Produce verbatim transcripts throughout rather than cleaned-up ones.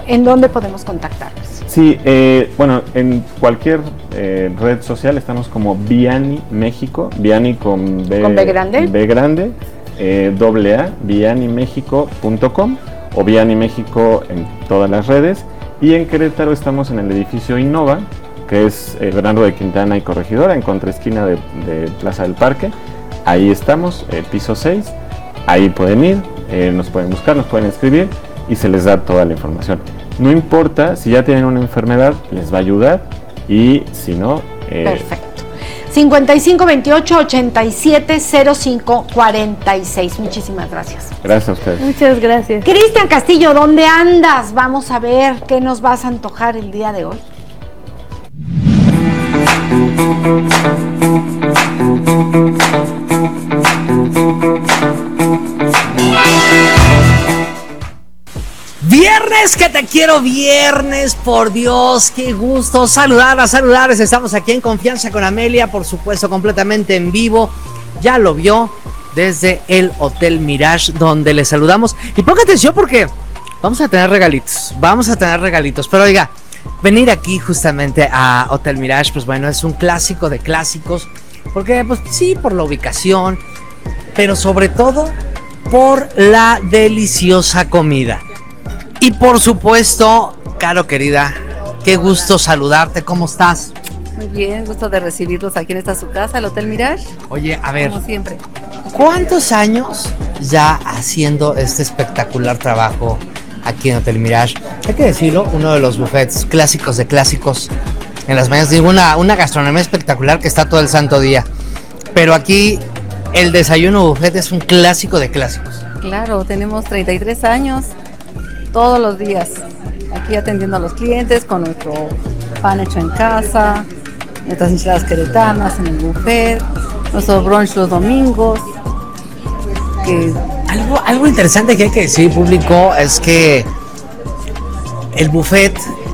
¿en dónde podemos contactarlos? Sí, eh, bueno, en cualquier eh, red social estamos como Viani México, Viani con B, ¿Con B grande? B grande, eh, doble A, viani mexico punto com o Viani México en todas las redes. Y en Querétaro estamos en el edificio Innova, que es eh, Bernardo de Quintana y Corregidora, en contraesquina de, de Plaza del Parque. Ahí estamos, eh, piso seis, ahí pueden ir, eh, nos pueden buscar, nos pueden escribir y se les da toda la información. No importa, si ya tienen una enfermedad, les va a ayudar, y si no... Eh, Perfecto. cincuenta y cinco veintiocho ochenta y siete cero cinco cuarenta y seis. Muchísimas gracias. Gracias a ustedes. Muchas gracias. Cristian Castillo, ¿dónde andas? Vamos a ver qué nos vas a antojar el día de hoy. Viernes, que te quiero, viernes, por Dios, qué gusto saludarlas, saludarles. Estamos aquí en Confianza con Amelia, por supuesto, completamente en vivo. Ya lo vio desde el Hotel Mirage, donde le saludamos. Y ponga atención porque vamos a tener regalitos, vamos a tener regalitos. Pero oiga, venir aquí justamente a Hotel Mirage, pues bueno, es un clásico de clásicos. Porque, pues sí, por la ubicación, pero sobre todo por la deliciosa comida. Y por supuesto, Caro querida, qué gusto saludarte, ¿cómo estás? Muy bien, gusto de recibirlos aquí en esta su casa, el Hotel Mirage. Oye, a ver, Como siempre. ¿cuántos años ya haciendo este espectacular trabajo aquí en Hotel Mirage? Hay que decirlo, uno de los buffets clásicos de clásicos en las mañanas. Digo, una, una gastronomía espectacular que está todo el santo día. Pero aquí el desayuno buffet es un clásico de clásicos. Claro, tenemos treinta y tres años, todos los días, aquí atendiendo a los clientes con nuestro pan hecho en casa, nuestras enchiladas queretanas en el buffet, nuestro brunch los domingos. Que Algo, algo interesante que hay que decir, público, es que el buffet,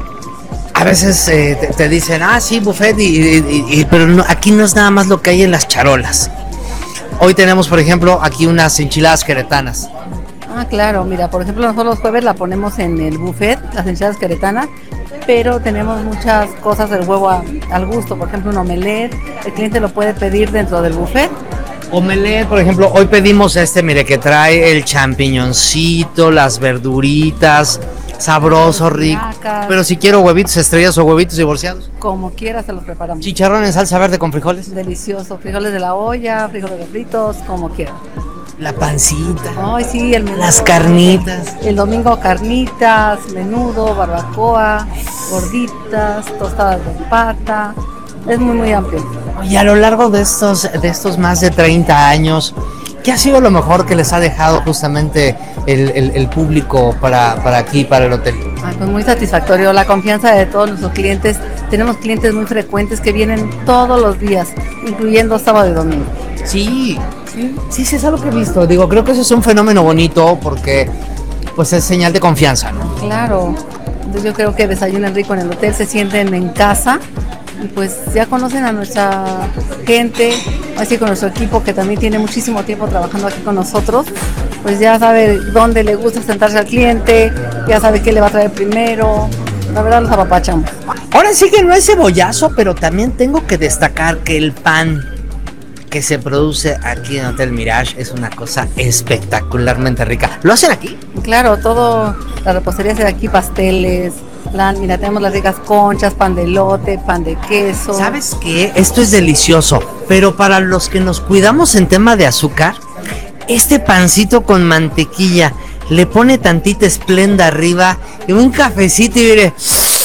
a veces eh, te, te dicen, ah, sí, buffet, y, y, y, pero no, aquí no es nada más lo que hay en las charolas. Hoy tenemos, por ejemplo, aquí unas enchiladas queretanas. Ah, claro, mira, por ejemplo, nosotros los jueves la ponemos en el buffet, las enchiladas queretanas, pero tenemos muchas cosas del huevo a, al gusto, por ejemplo, un omelette, el cliente lo puede pedir dentro del buffet. Omelette, por ejemplo, hoy pedimos este, mire, que trae el champiñoncito, las verduritas, sabroso, rico. Espinacas. Pero si quiero huevitos estrellas o huevitos divorciados. Como quieras se los preparamos. Chicharrón en salsa verde con frijoles. Delicioso, frijoles de la olla, frijoles fritos, como quieras. La pancita. Ay, sí, el menú. Las carnitas. El domingo carnitas, menudo, barbacoa, gorditas, tostadas de pata. Es muy, muy amplio. Y a lo largo de estos, de estos más de treinta años, ¿qué ha sido lo mejor que les ha dejado justamente el, el, el público para, para aquí, para el hotel? Ay, pues muy satisfactorio, la confianza de todos nuestros clientes. Tenemos clientes muy frecuentes que vienen todos los días, incluyendo sábado y domingo. Sí, sí, sí, sí, es algo que he visto. Digo, creo que eso es un fenómeno bonito porque pues es señal de confianza, ¿no? Claro, entonces yo creo que desayunan rico en el hotel, se sienten en casa y pues ya conocen a nuestra gente, así con nuestro equipo que también tiene muchísimo tiempo trabajando aquí con nosotros, pues ya sabe dónde le gusta sentarse al cliente, ya sabe qué le va a traer primero, la verdad los apapachamos. Ahora sí que no es cebollazo, pero también tengo que destacar que el pan que se produce aquí en Hotel Mirage es una cosa espectacularmente rica. ¿Lo hacen aquí? Claro, todo, la repostería se da aquí, pasteles, plan, mira, tenemos las ricas conchas, pan de elote, pan de queso. ¿Sabes qué? Esto es delicioso, pero para los que nos cuidamos en tema de azúcar, este pancito con mantequilla, le pone tantita esplenda arriba y un cafecito y mire.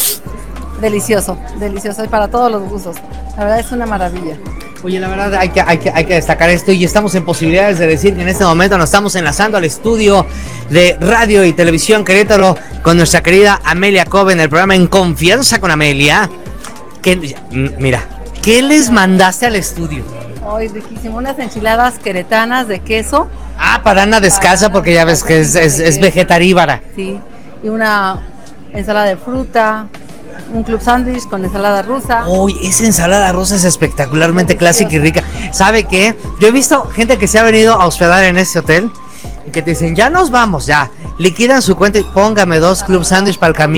Delicioso, delicioso y para todos los gustos. La verdad es una maravilla. Oye, la verdad hay que, hay que, hay que destacar esto y estamos en posibilidades de decir que en este momento nos estamos enlazando al estudio de radio y televisión Querétaro con nuestra querida Amelia Cove en el programa En Confianza con Amelia. Que, mira, ¿qué les mandaste al estudio? Hoy riquísimo, unas enchiladas queretanas de queso. Ah, para Ana descalza porque ya ves que es, es, es vegetaríbara. Sí, y una ensalada de fruta, un club sándwich con ensalada rusa. Uy, esa ensalada rusa es espectacularmente clásica y rica. ¿Sabe qué? Yo he visto gente que se ha venido a hospedar en este hotel y que te dicen, ya nos vamos, ya. Liquidan su cuenta y póngame dos club sándwich para el camino.